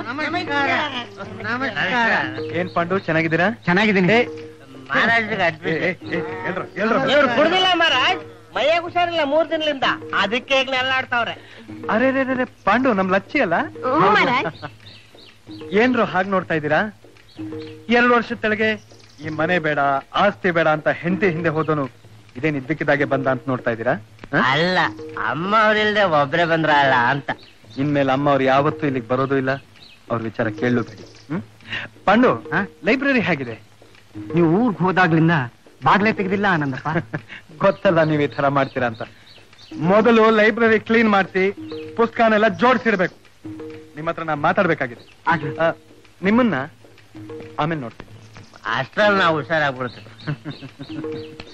ನಮಸ್ಕಾರ. ಏನ್ ಪಾಂಡು ಚೆನ್ನಾಗಿದ್ದೀರಾ? ಚೆನ್ನಾಗಿದ್ದೀನಿ. ಇವ್ರು ಕುಡ್ದಿಲ್ಲ ಮಹಾರಾಜ್, ಮೈಯಾಗ ಹುಷಾರಿಲ್ಲ 3 ದಿನದಿಂದ, ಅದಕ್ಕೆ ನೆಲ್ಲಾಡ್ತಾವ್ರೆ. ಅರೆ ರೇ ಪಾಂಡು ನಮ್ ಲಚ್ಚಿ ಅಲ್ಲ? ಏನ್ರು ಹಾಗೆ ನೋಡ್ತಾ ಇದ್ದೀರಾ? 2 ವರ್ಷದ ಕೆಳಗೆ ಈ ಮನೆ ಬೇಡ ಆಸ್ತಿ ಬೇಡ ಅಂತ ಹೆಂಡತಿ ಹಿಂದೆ ಹೋದನು ಇದೇನ್ ಇದ್ದಕ್ಕಿದ್ದಾಗೆ ಬಂದ ಅಂತ ನೋಡ್ತಾ ಇದ್ದೀರಾ? ಅಲ್ಲ, ಅಮ್ಮ ಅವ್ರಿಲ್ದೆ ಒಬ್ರೆ ಬಂದ್ರಲ್ಲ ಅಂತ. ಇನ್ಮೇಲೆ ಅಮ್ಮ ಅವ್ರು ಯಾವತ್ತೂ ಇಲ್ಲಿಗೆ ಬರೋದು ಇಲ್ಲ, ಅವ್ರ ವಿಚಾರ ಕೇಳಬೇಡಿ. ಪಾಂಡು, ಲೈಬ್ರರಿ ಹೇಗಿದೆ? ನೀವು ಊರ್ಗ್ ಹೋದಾಗ್ಲಿಂದ ಬಾಗ್ಲೇ ತೆಗೆದಿಲ್ಲ ಆನಂದಪ್ಪ. ಗೊತ್ತಲ್ಲ ನೀವ್ ಈ ತರ ಮಾಡ್ತೀರಾ ಅಂತ. ಮೊದಲು ಲೈಬ್ರರಿ ಕ್ಲೀನ್ ಮಾಡಿಸಿ ಪುಸ್ತಕನೆಲ್ಲ ಜೋಡಿಸಿಡ್ಬೇಕು. ನಿಮ್ಮ ಹತ್ರ ನಾ ಮಾತಾಡ್ಬೇಕಾಗಿದೆ. ನಿಮ್ಮನ್ನ ಆಮೇಲೆ ನೋಡ್ತೀನಿ. ಅಷ್ಟ್ರಲ್ಲಿ ನಾವು ಹುಷಾರಾಗ್ಬಿಡ್ತೀವಿ.